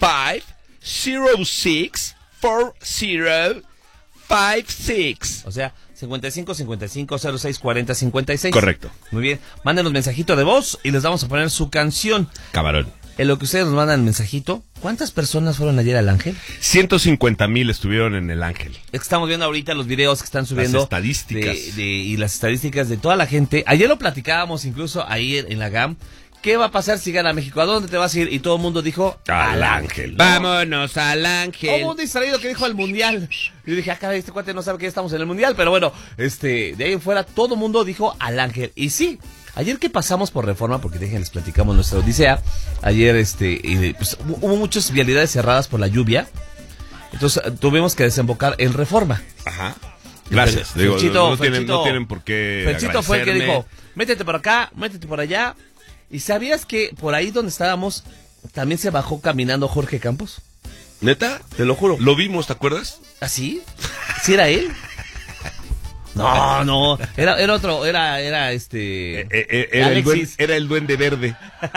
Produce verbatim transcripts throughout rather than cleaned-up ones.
cinco cero seis cuatro cero cinco seis. O sea, cincuenta y cinco, cincuenta y cinco, cero seis, cuarenta, cincuenta y seis. Correcto. Muy bien. Mándenos mensajito de voz y les vamos a poner su canción. Camarón. En lo que ustedes nos mandan mensajito, ¿cuántas personas fueron ayer al Ángel? ciento cincuenta mil estuvieron en el Ángel. Estamos viendo ahorita los videos que están subiendo. Las estadísticas. De, de, y las estadísticas de toda la gente. Ayer lo platicábamos incluso ahí en, en la G A M. ¿Qué va a pasar si gana México? ¿A dónde te vas a ir? Y todo el mundo dijo... Al Ángel. ¿no? Vámonos al Ángel. Hubo un distraído que dijo al Mundial. Y dije, acá este cuate no sabe que ya estamos en el Mundial. Pero bueno, este de ahí en fuera todo el mundo dijo al Ángel. Y sí, ayer que pasamos por Reforma, porque déjenles platicamos nuestra odisea. Ayer este y, pues, hubo muchas vialidades cerradas por la lluvia. Entonces tuvimos que desembocar en Reforma. Ajá. Gracias. Digo, Ferchito, no, no, Ferchito, tienen, no tienen por qué Ferchito fue el que dijo, métete por acá, métete por allá. ¿Y sabías que por ahí donde estábamos también se bajó caminando Jorge Campos? ¿Neta? Te lo juro. Lo vimos, ¿te acuerdas? ¿Ah, sí? ¿Sí era él? No, no, era, era otro, era, era este... Eh, eh, era, el duende, era el duende verde.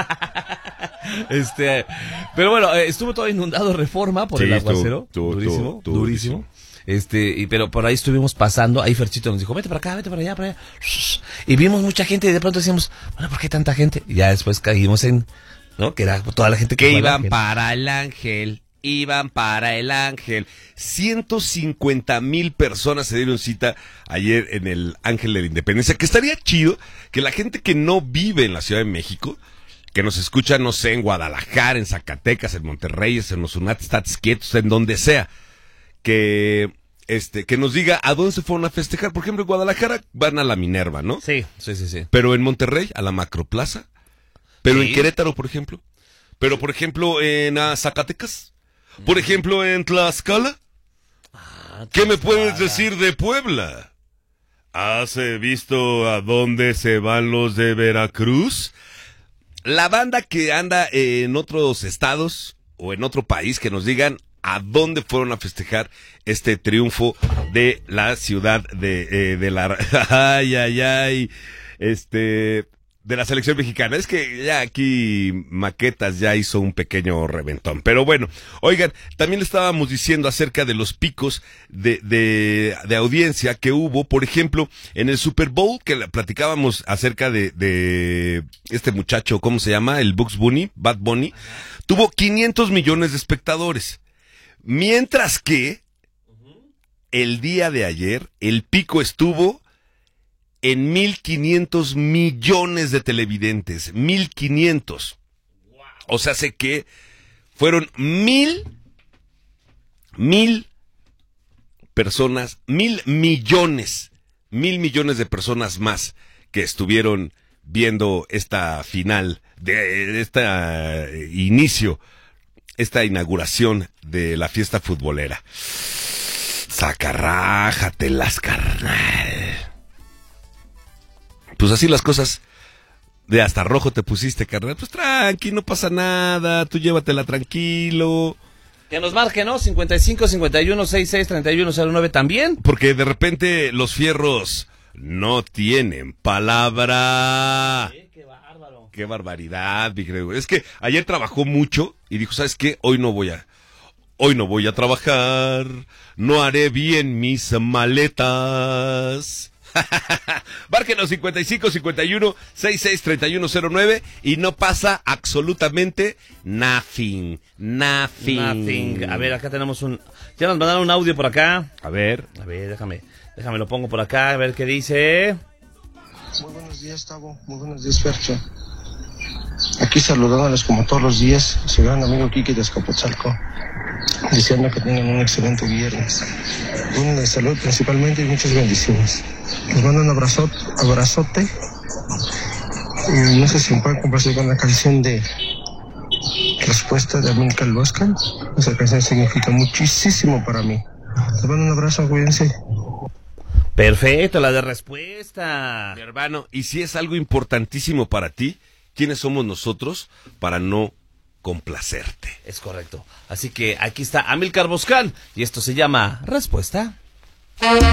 este, pero bueno, estuvo todo inundado Reforma por sí, el aguacero. Tú, tú, durísimo, tú, tú, durísimo. durísimo. Este, y, pero por ahí estuvimos pasando, ahí Ferchito nos dijo, vete para acá, vete para allá, para allá. Y vimos mucha gente y de pronto decíamos, bueno, ¿por qué tanta gente? Y ya después caímos en, ¿no? Que era toda la gente que, que iban para el Ángel, iban para el Ángel. ciento cincuenta mil personas se dieron cita ayer en el Ángel de la Independencia, que estaría chido que la gente que no vive en la Ciudad de México, que nos escucha, no sé, en Guadalajara, en Zacatecas, en Monterrey, en los Unatstats quietos, en donde sea, que este que nos diga a dónde se fueron a festejar. Por ejemplo, en Guadalajara van a la Minerva, ¿no? Sí, sí, sí, sí. Pero en Monterrey a la Macroplaza. Pero sí. En Querétaro, por ejemplo. Pero por ejemplo en uh, Zacatecas. Por ejemplo en Tlaxcala. Ah, ¿qué me puedes decir de Puebla? ¿Has visto a dónde se van los de Veracruz? La banda que anda en otros estados o en otro país, que nos digan a dónde fueron a festejar este triunfo de la ciudad de, eh, de la, ay, ay, ay, este, de la selección mexicana. Es que ya aquí Maquetas ya hizo un pequeño reventón. Pero bueno, oigan, también le estábamos diciendo acerca de los picos de, de, de audiencia que hubo, por ejemplo, en el Super Bowl, que platicábamos acerca de, de este muchacho, ¿cómo se llama? El Bugs Bunny, Bad Bunny, tuvo quinientos millones de espectadores. Mientras que el día de ayer el pico estuvo en mil quinientos millones de televidentes, mil quinientos. O sea, sé que fueron mil, mil personas, mil millones, mil millones de personas más que estuvieron viendo esta final, de este inicio, esta inauguración de la fiesta futbolera. Sacarrájatelas, carnal. Pues así las cosas. De hasta rojo te pusiste, carnal. Pues tranqui, no pasa nada. Tú llévatela tranquilo. Que nos marque, ¿no? cincuenta y cinco, cincuenta y uno, sesenta y seis, treinta y uno cero nueve también. Porque de repente los fierros no tienen palabra. Sí, qué bárbaro. Qué barbaridad, mi creo. Es que ayer trabajó mucho y dijo, ¿sabes qué? Hoy no voy a... Hoy no voy a trabajar. No haré bien mis maletas. Márquenos cincuenta y cinco, cincuenta y uno, sesenta y seis, treinta y uno cero nueve y no pasa absolutamente nothing, nothing. Nothing. A ver, acá tenemos un... Ya nos mandaron un audio por acá. A ver. A ver, déjame, déjame lo pongo por acá, a ver qué dice. Muy buenos días, Tavo. Muy buenos días, Fercho. Aquí saludándoles como todos los días, su gran amigo Kiki de Escapotzalco, deseando que tengan un excelente viernes. Un de salud principalmente y muchas bendiciones. Les mando un abrazote, abrazote. Y no sé si me pueden complacer con la canción de Respuesta de Amilcar Boscan. Esa canción significa muchísimo para mí. Les mando un abrazo, cuídense. Perfecto, la de Respuesta. Mi hermano, y si es algo importantísimo para ti, ¿quiénes somos nosotros para no complacerte? Es correcto. Así que aquí está Amilcar Boscan y esto se llama Respuesta.